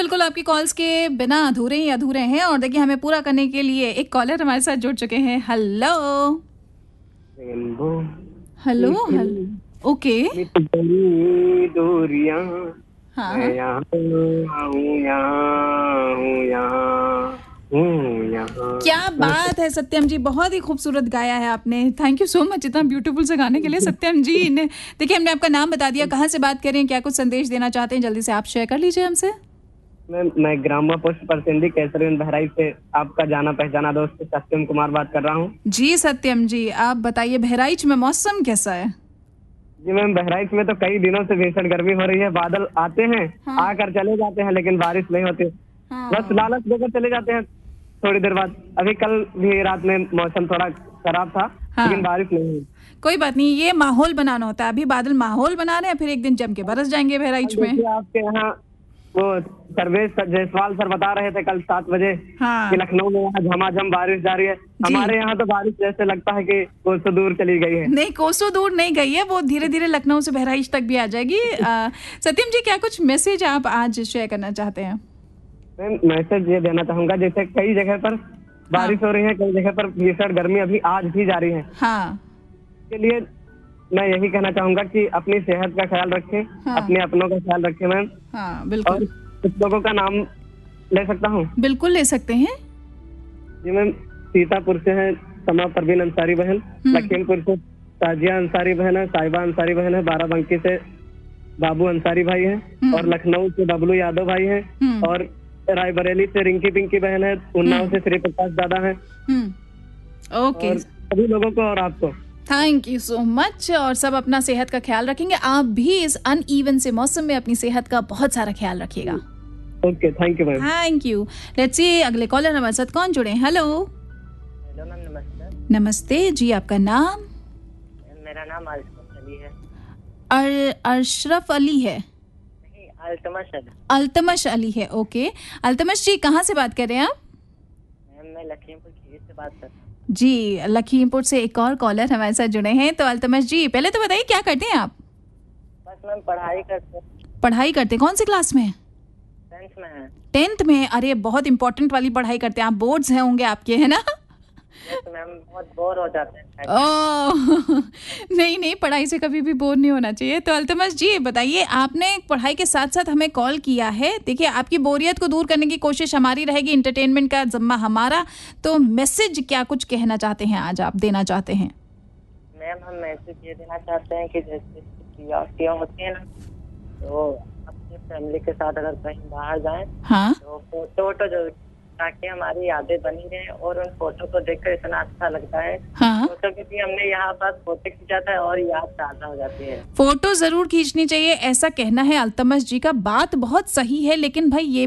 बिल्कुल आपकी कॉल्स के बिना अधूरे ही अधूरे हैं। और देखिए हमें पूरा करने के लिए एक कॉलर हमारे साथ जुड़ चुके हैं। Hello rainbow hello okay. मिट गई दूरियां, हाँ मैं हाँ, यहाँ हूँ, यहाँ हूँ, यहाँ हूँ, यहाँ। क्या बात है सत्यम जी, बहुत ही खूबसूरत गाया है आपने। थैंक यू सो मच इतना ब्यूटीफुल से गाने के लिए सत्यम जी ने। देखिए हमने आपका नाम बता दिया, कहाँ से बात कर रहे हैं, क्या कुछ संदेश देना चाहते हैं, जल्दी से आप शेयर कर लीजिए हमसे। मैं ग्रामा पोस्ट परसेंडी केसरीगंज बहराइच से आपका जाना पहचाना दोस्त सत्यम कुमार बात कर रहा हूँ। जी सत्यम जी, आप बताइए बहराइच में मौसम कैसा है? जी मैम, बहराइच में तो कई दिनों से भीषण गर्मी हो रही है। बादल आते हैं, हाँ। आकर चले जाते हैं, लेकिन बारिश नहीं होती। बस हाँ लालच देकर चले जाते हैं थोड़ी देर बाद। अभी कल भी रात में मौसम थोड़ा खराब था, हाँ, लेकिन बारिश नहीं हुई। कोई बात नहीं, ये माहौल बनाना होता है। अभी बादल माहौल बना रहे हैं, फिर एक दिन जम के बरस जाएंगे कल बहराइच में। देखिए आपके यहाँ वो सर्वेश जायसवाल सर बता रहे थे कल 7 बजे हाँ कि लखनऊ में यहाँ झमाझम बारिश जारी है। हमारे यहाँ तो बारिश जैसे लगता है कि कोसों दूर चली गई है। नहीं, कोसों दूर नहीं गई है, वो धीरे धीरे लखनऊ से बहराइच तक भी आ जाएगी। सत्यम जी, क्या कुछ मैसेज आप आज शेयर करना चाहते हैं? मैं मैसेज ये देना चाहूंगा, जैसे कई जगह पर बारिश हो रही है, कई जगह पर भीषण गर्मी अभी आज भी जारी है। हाँ इसके लिए मैं यही कहना चाहूंगा कि अपनी सेहत का ख्याल रखें, हाँ। अपने अपनों का ख्याल रखें मैम। हाँ और बिल्कुल, कुछ लोगों का नाम ले सकता हूँ? बिल्कुल ले सकते हैं। जी मैम, सीतापुर से है समा परवीन अंसारी बहन, लखीमपुर से ताजिया अंसारी बहन है, साहिबा अंसारी बहन है, बाराबंकी से बाबू अंसारी भाई है, और लखनऊ से बबलू यादव भाई है, और रायबरेली से रिंकी पिंकी बहन है, उन्नाव से श्री प्रकाश दादा है। ओके, और सभी लोगों को और आपको थैंक यू सो मच। और सब अपना सेहत का ख्याल रखेंगे। आप भी इस अनइवन से मौसम में अपनी सेहत का बहुत सारा ख्याल रखिएगा। Okay, thank you ma'am. Thank you. Let's see अगले कॉलर हमारे साथ कौन जुड़े। हेलो हेलो मैम, नमस्ते। नमस्ते जी, आपका नाम? मेरा नाम अल्तमश अली है। अशरफ अली है? नहीं, अल्तमश अली। अल्तमश अली है, ओके। अल्तमश जी, कहाँ से बात कर रहे हैं आप? मैम मैं लखीमपुर खीरी से बात कर रहा हूँ। जी, लखीमपुर से एक और कॉलर हमारे साथ जुड़े हैं। तो अल्तमश जी, पहले तो बताइए क्या करते हैं आप? बस मैम पढ़ाई करते हैं। पढ़ाई करते हैं, कौन सी क्लास में? 10th में है। 10th में? अरे बहुत इंपॉर्टेंट वाली पढ़ाई करते हैं आप। बोर्ड्स हैं होंगे आपके, है ना? यस मैम, बहुत बोर हो जाते हैं। ओह नहीं नहीं, पढ़ाई से कभी भी बोर नहीं होना चाहिए। तो अल्तमश जी बताइए, आपने पढ़ाई के साथ साथ हमें कॉल किया है। देखिए आपकी बोरियत को दूर करने की कोशिश हमारी रहेगी, एंटरटेनमेंट का जिम्मा हमारा। तो मैसेज क्या कुछ कहना चाहते हैं आज, आप देना चाहते हैं? मैम हम मैसेज ये देना चाहते हैं कि जैसे छुट्टियाँ होती है ना, तो अपनी फैमिली के साथ अगर कहीं बाहर जाएं हाँ तो फोटो जो, ताकि हमारी यादें बनी रहें। और उन फोटो को देखकर इतना अच्छा लगता है। हाँ, फोटो के भी हमने यहाँ पास फोटो खिंचाता है और याद ताज़ा हो जाती है। फोटो जरूर खींचनी चाहिए, ऐसा कहना है अल्तमश जी का। बात बहुत सही है, लेकिन भाई ये